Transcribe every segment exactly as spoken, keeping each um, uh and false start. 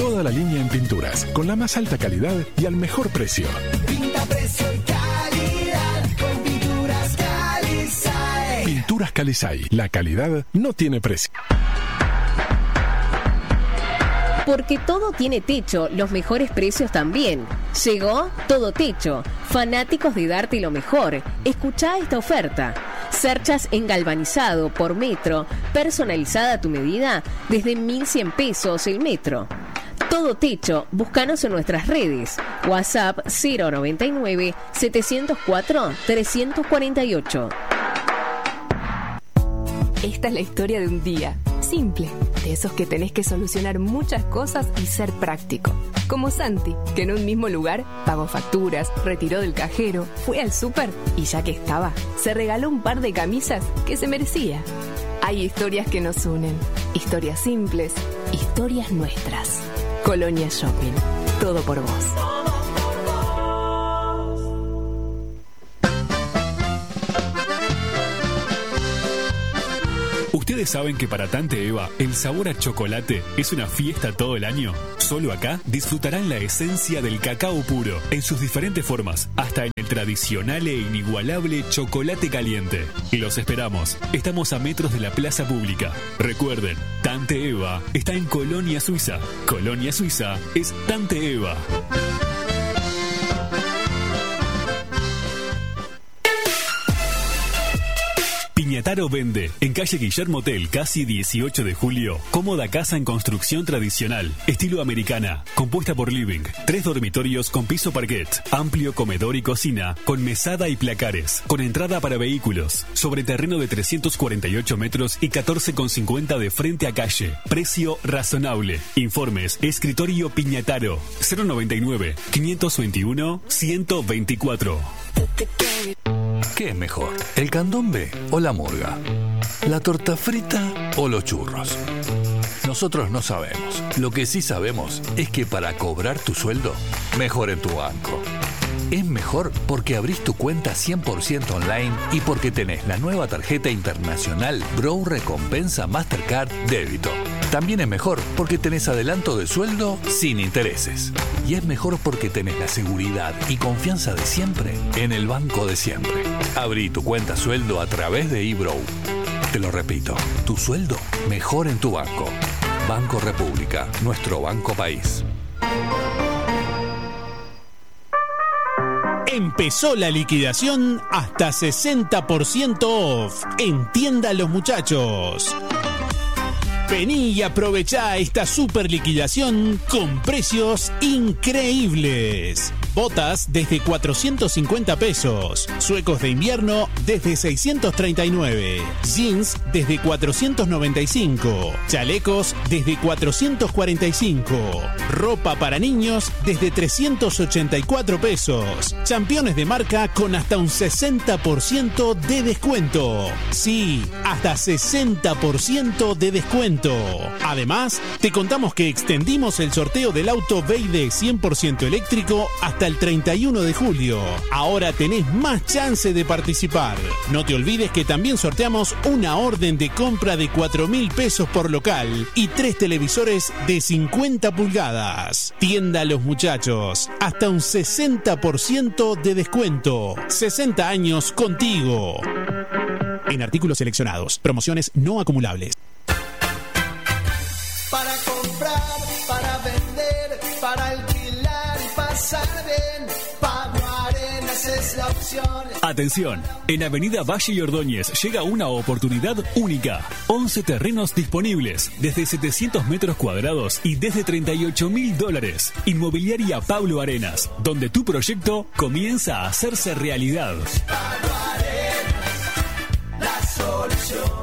Toda la línea en pinturas, con la más alta calidad y al mejor precio. Pinta, precio y calidad con Pinturas Calisay. Pinturas Calisay. La calidad no tiene precio. Porque todo tiene techo, los mejores precios también. Llegó Todo Techo. Fanáticos de darte lo mejor. Escuchá esta oferta. Cerchas en galvanizado por metro, personalizada a tu medida, desde mil cien pesos el metro. Todo Techo, búscanos en nuestras redes. WhatsApp cero noventa y nueve, setecientos cuatro, trescientos cuarenta y ocho. Esta es la historia de un día simple, de esos que tenés que solucionar muchas cosas y ser práctico. Como Santi, que en un mismo lugar pagó facturas, retiró del cajero, fue al súper y ya que estaba, se regaló un par de camisas que se merecía. Hay historias que nos unen, historias simples, historias nuestras. Colonia Shopping, todo por vos. ¿Ustedes saben que para Tante Eva el sabor a chocolate es una fiesta todo el año? Solo acá disfrutarán la esencia del cacao puro en sus diferentes formas, hasta en el tradicional e inigualable chocolate caliente. Y los esperamos. Estamos a metros de la plaza pública. Recuerden, Tante Eva está en Colonia Suiza. Colonia Suiza es Tante Eva. Piñataro vende, en calle Guillermo Tell, casi dieciocho de julio, cómoda casa en construcción tradicional, estilo americana, compuesta por living, tres dormitorios con piso parquet, amplio comedor y cocina, con mesada y placares, con entrada para vehículos, sobre terreno de trescientos cuarenta y ocho metros y catorce con cincuenta de frente a calle, precio razonable. Informes, escritorio Piñataro, cero noventa y nueve, quinientos veintiuno, ciento veinticuatro. ¿Qué es mejor, el candombe o la murga? ¿La torta frita o los churros? Nosotros no sabemos. Lo que sí sabemos es que para cobrar tu sueldo, mejor en tu banco. Es mejor porque abrís tu cuenta cien por ciento online y porque tenés la nueva tarjeta internacional Bro Recompensa Mastercard Débito. También es mejor porque tenés adelanto de sueldo sin intereses. Y es mejor porque tenés la seguridad y confianza de siempre en el banco de siempre. Abrí tu cuenta sueldo a través de eBrow. Te lo repito, tu sueldo mejor en tu banco. Banco República, nuestro banco país. Empezó la liquidación hasta sesenta por ciento off en Tienda Los Muchachos. Vení y aprovechá esta super liquidación con precios increíbles. Botas desde cuatrocientos cincuenta pesos. Suecos de invierno desde seiscientos treinta y nueve. Jeans desde cuatrocientos noventa y cinco. Chalecos desde cuatrocientos cuarenta y cinco. Ropa para niños desde trescientos ochenta y cuatro pesos. Championes de marca con hasta un sesenta por ciento de descuento. Sí, hasta sesenta por ciento de descuento. Además, te contamos que extendimos el sorteo del auto B Y D cien por ciento eléctrico hasta el treinta y uno de julio. Ahora tenés más chance de participar. No te olvides que también sorteamos una orden de compra de cuatro mil pesos por local y tres televisores de cincuenta pulgadas. Tienda Los Muchachos, hasta un sesenta por ciento de descuento. sesenta años contigo. En artículos seleccionados. Promociones no acumulables. Para comprar, para vender, para alquilar y pasar bien, Pablo Arenas es la opción. Atención, en Avenida Valle y Ordóñez llega una oportunidad única. once terrenos disponibles, desde setecientos metros cuadrados y desde treinta y ocho mil dólares. Inmobiliaria Pablo Arenas, donde tu proyecto comienza a hacerse realidad. Pablo Arenas, la solución.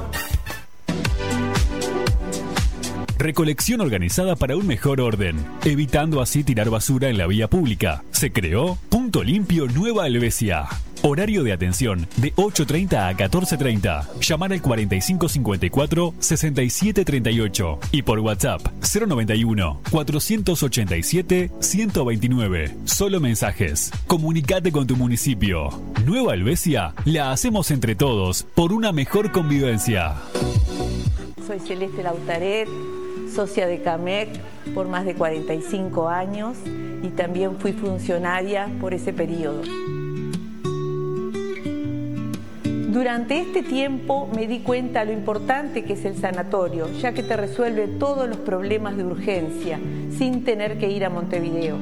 Recolección organizada para un mejor orden, evitando así tirar basura en la vía pública. Se creó Punto Limpio Nueva Helvecia. Horario de atención de ocho treinta a catorce treinta. Llamar al cuarenta y cinco cincuenta y cuatro, sesenta y siete treinta y ocho y por WhatsApp cero noventa y uno, cuatrocientos ochenta y siete, ciento veintinueve. Solo mensajes. Comunicate con tu municipio. Nueva Helvecia la hacemos entre todos por una mejor convivencia. Soy Celeste Lautaret. socia de CAMEC por más de cuarenta y cinco años y también fui funcionaria por ese periodo. Durante este tiempo me di cuenta lo importante que es el sanatorio, ya que te resuelve todos los problemas de urgencia sin tener que ir a Montevideo.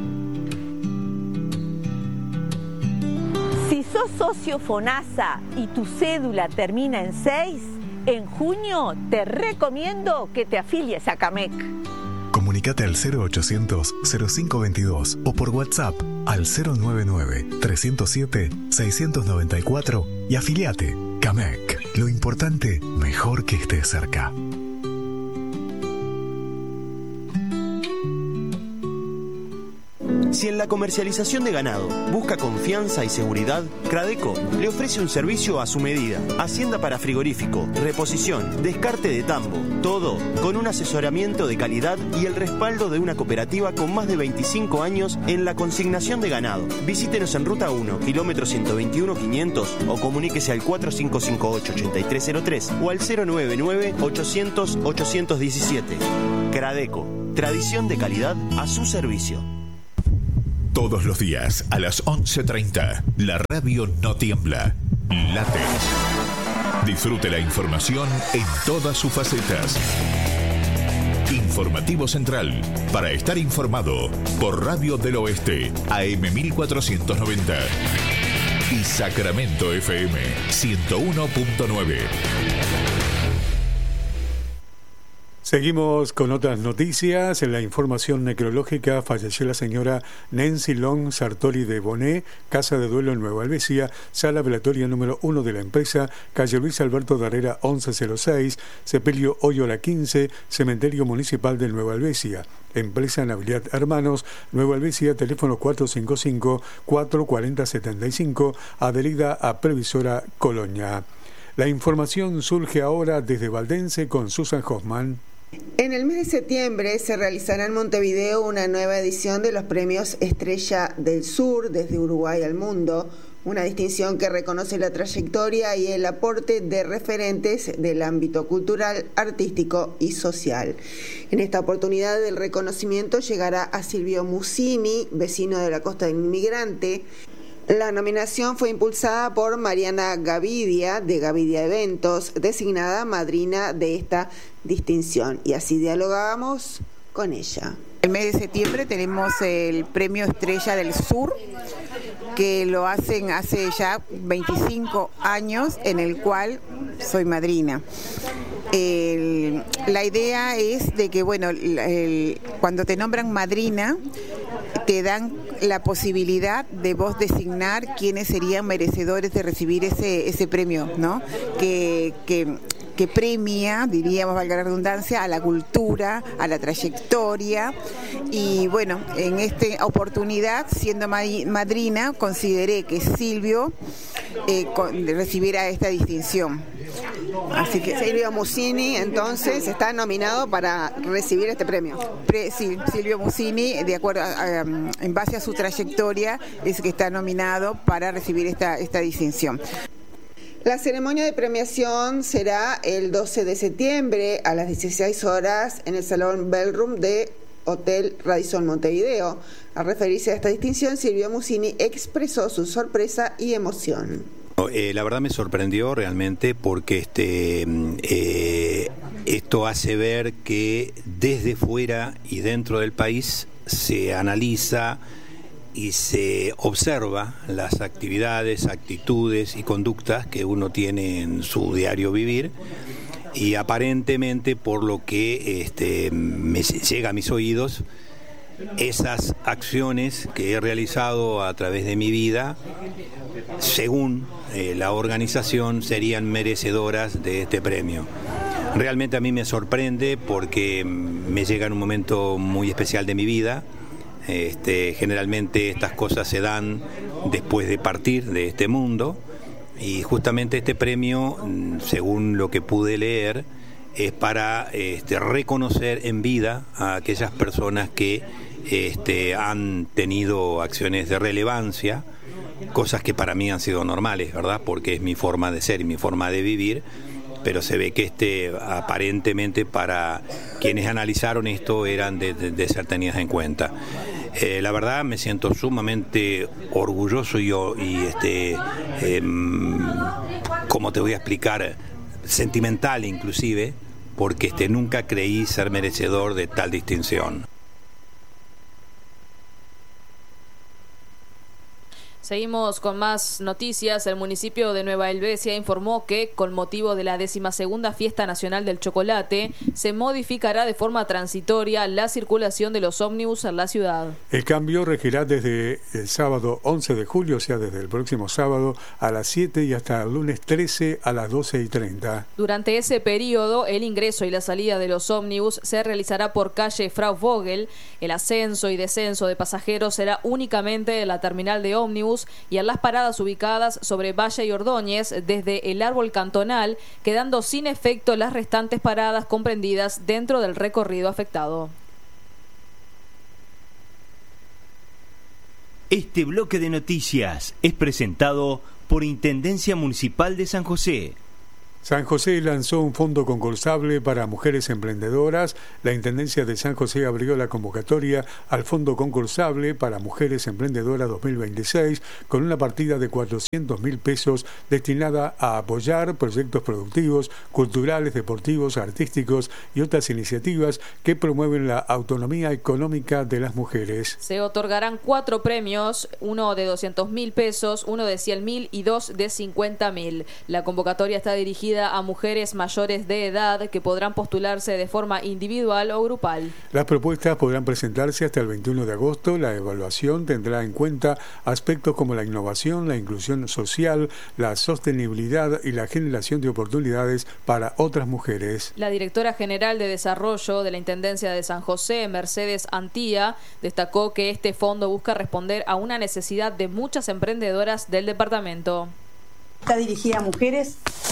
Si sos socio FONASA y tu cédula termina en seis, en junio te recomiendo que te afilies a CAMEC. Comunicate al cero ochocientos, cero cinco veintidós o por WhatsApp al cero noventa y nueve, trescientos siete, seiscientos noventa y cuatro y afiliate. CAMEC. Lo importante, mejor que estés cerca. Si en la comercialización de ganado busca confianza y seguridad, Cradeco le ofrece un servicio a su medida. Hacienda para frigorífico, reposición, descarte de tambo, todo con un asesoramiento de calidad y el respaldo de una cooperativa con más de veinticinco años en la consignación de ganado. Visítenos en Ruta uno, kilómetro ciento veintiuno quinientos o comuníquese al cuatro cinco cinco ocho, ocho tres cero tres o al cero nueve nueve, ochocientos, ochocientos diecisiete. Cradeco, tradición de calidad a su servicio. Todos los días a las once treinta, la radio no tiembla, late. Disfrute la información en todas sus facetas. Informativo Central, para estar informado, por Radio del Oeste, A M mil cuatrocientos noventa. Y Sacramento F M, ciento uno punto nueve. Seguimos con otras noticias. En la información necrológica, falleció la señora Nancy Long Sartori de Bonet, casa de duelo en Nueva Albesia, sala velatoria número uno de la empresa, calle Luis Alberto Darrera once cero seis, sepelio Oyola quince, cementerio municipal de Nueva Albesia. Empresa Nabilidad Hermanos, Nueva Albesia, teléfono cuatro cinco cinco, cuatro cuatro cero siete cinco, adherida a Previsora Colonia. La información surge ahora desde Valdense con Susan Hoffman. En el mes de septiembre se realizará en Montevideo una nueva edición de los premios Estrella del Sur desde Uruguay al mundo, una distinción que reconoce la trayectoria y el aporte de referentes del ámbito cultural, artístico y social. En esta oportunidad el reconocimiento llegará a Silvio Musini, vecino de la Costa del Inmigrante. La nominación fue impulsada por Mariana Gavidia, de Gavidia Eventos, designada madrina de esta distinción. Y así dialogábamos con ella. El mes de septiembre tenemos el Premio Estrella del Sur, que lo hacen hace ya veinticinco años, en el cual soy madrina. El, la idea es de que, bueno, el, el, cuando te nombran madrina, te dan la posibilidad de vos designar quiénes serían merecedores de recibir ese ese premio, ¿no? Que, que, que premia, diríamos, valga la redundancia, a la cultura, a la trayectoria. Y bueno, en esta oportunidad, siendo madrina, consideré que Silvio eh, con, recibiera esta distinción. Así que Silvio Musini entonces está nominado para recibir este premio. Pre, sí, Silvio Musini, de acuerdo a, a, en base a su trayectoria, es que está nominado para recibir esta, esta distinción. La ceremonia de premiación será el doce de septiembre a las dieciséis horas en el Salón Bellroom de Hotel Radisson Montevideo. Al referirse a esta distinción, Silvio Musini expresó su sorpresa y emoción. Eh, la verdad me sorprendió realmente porque este eh, esto hace ver que desde fuera y dentro del país se analiza y se observa las actividades, actitudes y conductas que uno tiene en su diario vivir, y aparentemente, por lo que este, me llega a mis oídos, esas acciones que he realizado a través de mi vida, según eh, la organización, serían merecedoras de este premio. Realmente a mí me sorprende porque me llega en un momento muy especial de mi vida. Este, generalmente estas cosas se dan después de partir de este mundo, y justamente este premio, según lo que pude leer, es para este, reconocer en vida a aquellas personas que este, han tenido acciones de relevancia, cosas que para mí han sido normales, ¿verdad? Porque es mi forma de ser y mi forma de vivir, pero se ve que este aparentemente para quienes analizaron esto eran de, de, de ser tenidas en cuenta. Eh, la verdad me siento sumamente orgulloso y, y este, eh, ¿cómo te voy a explicar? Sentimental inclusive, porque este, nunca creí ser merecedor de tal distinción. Seguimos con más noticias. El municipio de Nueva Helvecia informó que, con motivo de la decimasegunda Fiesta Nacional del Chocolate, se modificará de forma transitoria la circulación de los ómnibus en la ciudad. El cambio regirá desde el sábado once de julio, o sea, desde el próximo sábado a las siete y hasta el lunes trece a las doce y treinta. Durante ese periodo, el ingreso y la salida de los ómnibus se realizará por calle Frau Vogel. El ascenso y descenso de pasajeros será únicamente en la terminal de ómnibus y en las paradas ubicadas sobre Valle y Ordóñez desde el árbol cantonal, quedando sin efecto las restantes paradas comprendidas dentro del recorrido afectado. Este bloque de noticias es presentado por Intendencia Municipal de San José. San José lanzó un fondo concursable para mujeres emprendedoras. La Intendencia de San José abrió la convocatoria al Fondo Concursable para Mujeres Emprendedoras dos mil veintiséis con una partida de cuatrocientos mil pesos destinada a apoyar proyectos productivos, culturales, deportivos, artísticos y otras iniciativas que promueven la autonomía económica de las mujeres. Se otorgarán cuatro premios, uno de doscientos mil pesos, uno de cien mil y dos de cincuenta mil. La convocatoria está dirigida a mujeres mayores de edad que podrán postularse de forma individual o grupal. Las propuestas podrán presentarse hasta el veintiuno de agosto. La evaluación tendrá en cuenta aspectos como la innovación, la inclusión social, la sostenibilidad y la generación de oportunidades para otras mujeres. La directora general de Desarrollo de la Intendencia de San José, Mercedes Antía, destacó que este fondo busca responder a una necesidad de muchas emprendedoras del departamento. Está dirigida a mujeres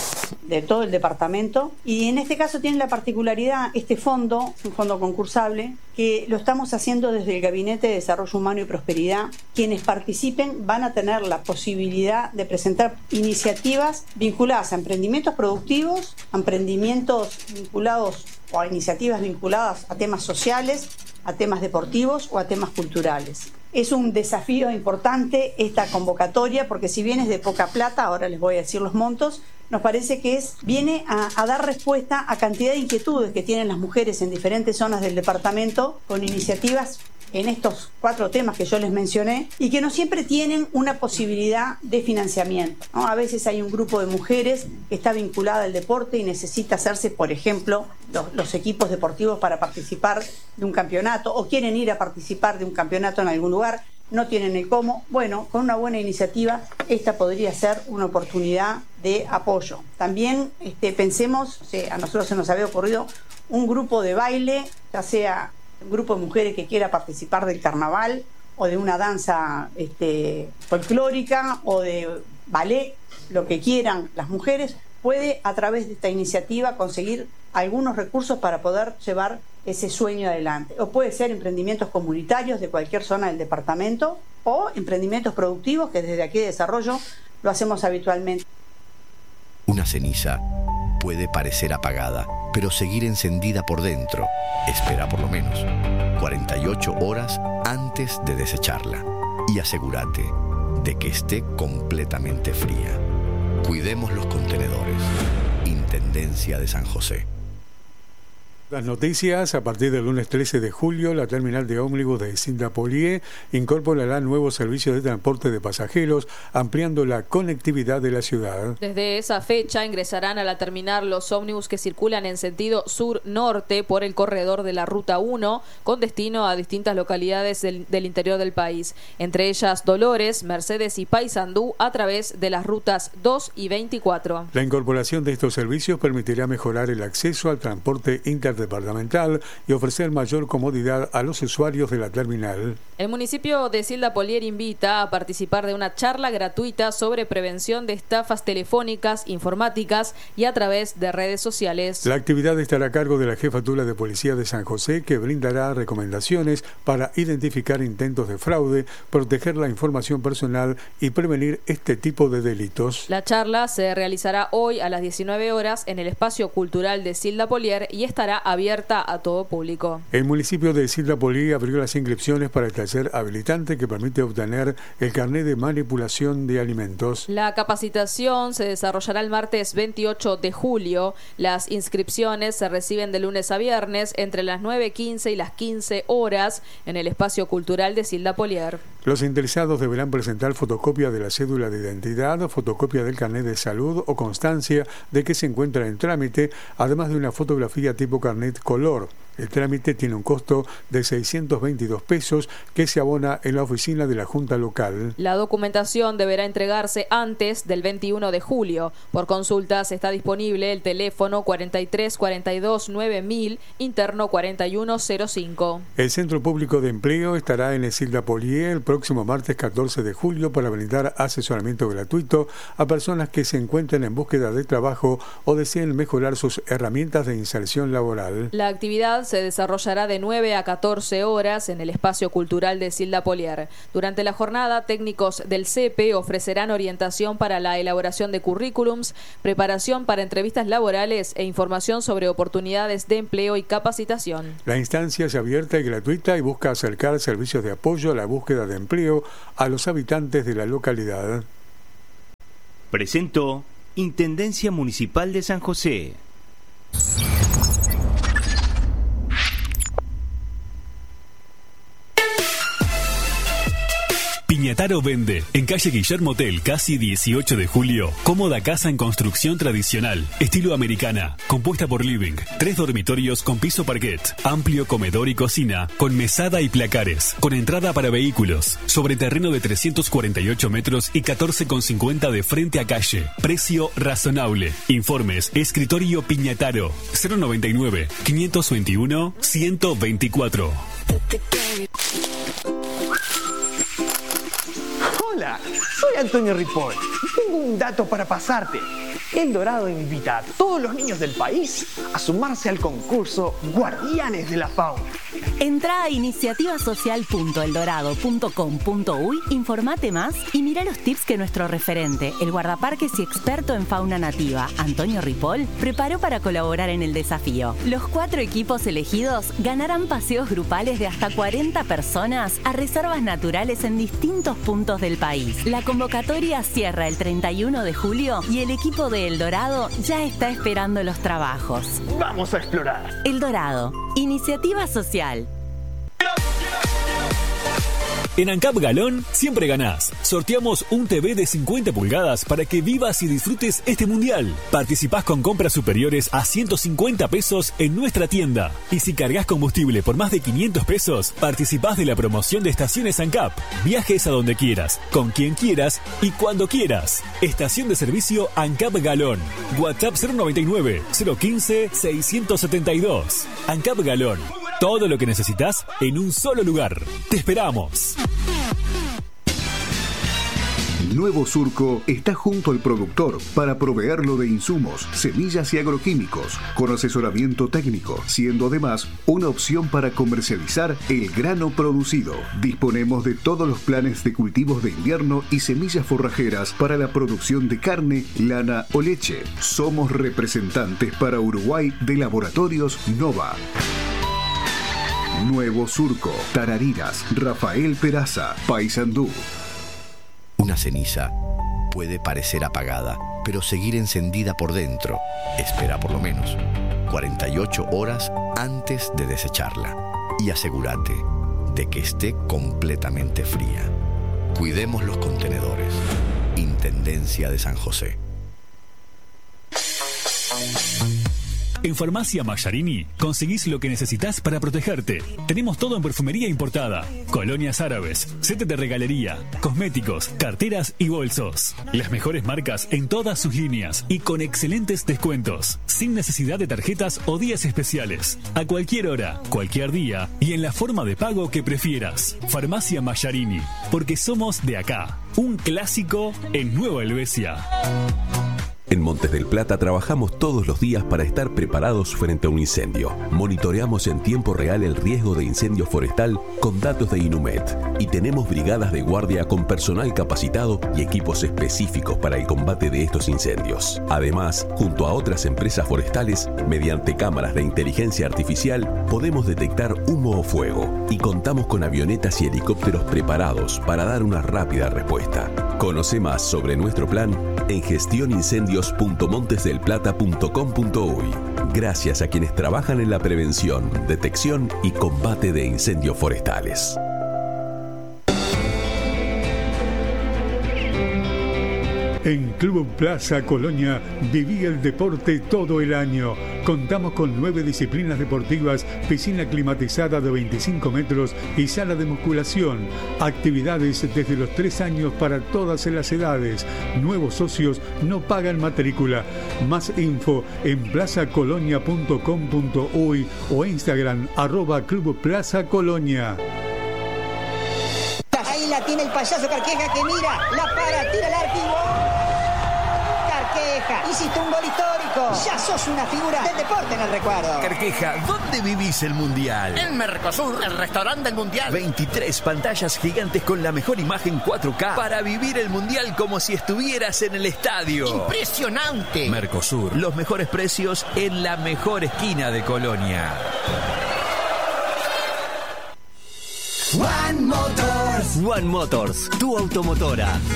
de todo el departamento y en este caso tiene la particularidad, este fondo, un fondo concursable, que lo estamos haciendo desde el Gabinete de Desarrollo Humano y Prosperidad. Quienes participen van a tener la posibilidad de presentar iniciativas vinculadas a emprendimientos productivos, a emprendimientos vinculados o a iniciativas vinculadas a temas sociales, a temas deportivos o a temas culturales. Es un desafío importante esta convocatoria porque si bien es de poca plata, ahora les voy a decir los montos, nos parece que es viene a, a dar respuesta a cantidad de inquietudes que tienen las mujeres en diferentes zonas del departamento con iniciativas en estos cuatro temas que yo les mencioné y que no siempre tienen una posibilidad de financiamiento, ¿no? A veces hay un grupo de mujeres que está vinculada al deporte y necesita hacerse, por ejemplo, los, los equipos deportivos para participar de un campeonato o quieren ir a participar de un campeonato en algún lugar, no tienen el cómo. Bueno, con una buena iniciativa esta podría ser una oportunidad de apoyo. También este, pensemos, o sea, a nosotros se nos había ocurrido un grupo de baile, ya sea un grupo de mujeres que quiera participar del carnaval o de una danza este, folclórica o de ballet, lo que quieran las mujeres, puede a través de esta iniciativa conseguir algunos recursos para poder llevar ese sueño adelante. O puede ser emprendimientos comunitarios de cualquier zona del departamento o emprendimientos productivos que desde aquí de desarrollo lo hacemos habitualmente. Una ceniza puede parecer apagada, pero seguir encendida por dentro. Espera por lo menos cuarenta y ocho horas antes de desecharla y asegúrate de que esté completamente fría. Cuidemos los contenedores. Intendencia de San José. Las noticias: a partir del lunes trece de julio, la terminal de ómnibus de Sindapolye incorporará nuevos servicios de transporte de pasajeros, ampliando la conectividad de la ciudad. Desde esa fecha ingresarán a la terminal los ómnibus que circulan en sentido sur-norte por el corredor de la Ruta uno, con destino a distintas localidades del, del interior del país, entre ellas Dolores, Mercedes y Paysandú, a través de las rutas dos y veinticuatro. La incorporación de estos servicios permitirá mejorar el acceso al transporte internacional interdepartamental y ofrecer mayor comodidad a los usuarios de la terminal. El municipio de Silda Polier invita a participar de una charla gratuita sobre prevención de estafas telefónicas, informáticas y a través de redes sociales. La actividad estará a cargo de la Jefatura de Policía de San José, que brindará recomendaciones para identificar intentos de fraude, proteger la información personal y prevenir este tipo de delitos. La charla se realizará hoy a las diecinueve horas en el Espacio Cultural de Silda Polier y estará abierta a todo público. El municipio de Silda Polier abrió las inscripciones para el taller habilitante que permite obtener el carnet de manipulación de alimentos. La capacitación se desarrollará el martes veintiocho de julio. Las inscripciones se reciben de lunes a viernes entre las nueve quince y las quince horas en el Espacio Cultural de Silda Polier. Los interesados deberán presentar fotocopia de la cédula de identidad, fotocopia del carnet de salud o constancia de que se encuentra en trámite, además de una fotografía tipo carnet color. El trámite tiene un costo de seiscientos veintidós pesos que se abona en la oficina de la Junta Local. La documentación deberá entregarse antes del veintiuno de julio. Por consultas está disponible el teléfono cuarenta y tres cuarenta y dos nueve mil, interno cuarenta y uno cero cinco. El Centro Público de Empleo estará en el Silda Polier el próximo martes catorce de julio para brindar asesoramiento gratuito a personas que se encuentren en búsqueda de trabajo o deseen mejorar sus herramientas de inserción laboral. La actividad se desarrollará de nueve a catorce horas en el Espacio Cultural de Silda Polier. Durante la jornada, técnicos del C E P E ofrecerán orientación para la elaboración de currículums, preparación para entrevistas laborales e información sobre oportunidades de empleo y capacitación. La instancia es abierta y gratuita y busca acercar servicios de apoyo a la búsqueda de empleo a los habitantes de la localidad. Presentó Intendencia Municipal de San José. Piñataro vende, en calle Guillermo Tell, casi dieciocho de julio, cómoda casa en construcción tradicional, estilo americana, compuesta por living, tres dormitorios con piso parquet, amplio comedor y cocina, con mesada y placares, con entrada para vehículos, sobre terreno de trescientos cuarenta y ocho metros y catorce con cincuenta de frente a calle, precio razonable. Informes, escritorio Piñataro, cero noventa y nueve, quinientos veintiuno, ciento veinticuatro. Hola, soy Antonio Ripoll y tengo un dato para pasarte. El Dorado invita a todos los niños del país a sumarse al concurso Guardianes de la Fauna. Entrá a iniciativasocial punto eldorado punto com punto uy, informate más y mira los tips que nuestro referente, el guardaparques y experto en fauna nativa, Antonio Ripoll, preparó para colaborar en el desafío. Los cuatro equipos elegidos ganarán paseos grupales de hasta cuarenta personas a reservas naturales en distintos puntos del país. La convocatoria cierra el treinta y uno de julio y el equipo de El Dorado ya está esperando los trabajos. ¡Vamos a explorar! El Dorado, iniciativa social. En ANCAP Galón siempre ganás. Sorteamos un T V de cincuenta pulgadas para que vivas y disfrutes este mundial. Participás con compras superiores a ciento cincuenta pesos en nuestra tienda. Y si cargas combustible por más de quinientos pesos, participás de la promoción de estaciones ANCAP. Viajes a donde quieras, con quien quieras y cuando quieras. Estación de servicio ANCAP Galón. WhatsApp cero noventa y nueve, cero quince, seiscientos setenta y dos. ANCAP Galón. Todo lo que necesitas en un solo lugar. Te esperamos. Nuevo Surco está junto al productor para proveerlo de insumos, semillas y agroquímicos, con asesoramiento técnico, siendo además una opción para comercializar el grano producido. Disponemos de todos los planes de cultivos de invierno y semillas forrajeras para la producción de carne, lana o leche. Somos representantes para Uruguay de Laboratorios Nova. Nuevo Surco, Tarariras, Rafael Peraza, Paysandú. Una ceniza puede parecer apagada, pero seguir encendida por dentro. Espera por lo menos cuarenta y ocho horas antes de desecharla. Y asegúrate de que esté completamente fría. Cuidemos los contenedores. Intendencia de San José. En Farmacia Mallarini conseguís lo que necesitas para protegerte. Tenemos todo en perfumería importada, colonias árabes, setes de regalería, cosméticos, carteras y bolsos. Las mejores marcas en todas sus líneas y con excelentes descuentos, sin necesidad de tarjetas o días especiales. A cualquier hora, cualquier día y en la forma de pago que prefieras. Farmacia Mallarini, porque somos de acá. Un clásico en Nueva Helvecia. En Montes del Plata trabajamos todos los días para estar preparados frente a un incendio. Monitoreamos en tiempo real el riesgo de incendio forestal con datos de Inumet y tenemos brigadas de guardia con personal capacitado y equipos específicos para el combate de estos incendios. Además, junto a otras empresas forestales, mediante cámaras de inteligencia artificial, podemos detectar humo o fuego y contamos con avionetas y helicópteros preparados para dar una rápida respuesta. Conoce más sobre nuestro plan en gestión incendios punto montes del plata punto com punto uy. Gracias a quienes trabajan en la prevención, detección y combate de incendios forestales. En Club Plaza Colonia viví el deporte todo el año. Contamos con nueve disciplinas deportivas, piscina climatizada de veinticinco metros y sala de musculación. Actividades desde los tres años para todas las edades. Nuevos socios no pagan matrícula. Más info en plaza colonia punto com punto uy o Instagram arroba Club Plaza Colonia. Ahí la tiene el payaso Carqueja que mira, la para, tira el arco y ¡gol! Carqueja, hiciste un gol histórico. Ya sos una figura del deporte en el recuerdo. Carqueja, ¿dónde vivís el Mundial? En Mercosur, el restaurante del Mundial. veintitrés pantallas gigantes con la mejor imagen cuatro K para vivir el Mundial como si estuvieras en el estadio. ¡Impresionante! Mercosur, los mejores precios en la mejor esquina de Colonia. One Motors. One Motors, tu automotora.